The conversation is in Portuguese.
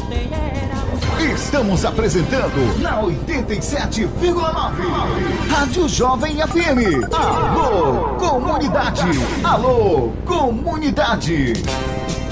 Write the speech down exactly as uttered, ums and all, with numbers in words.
Estamos apresentando na oitenta e sete vírgula nove Rádio Jovem F M. Alô, comunidade! Alô, comunidade!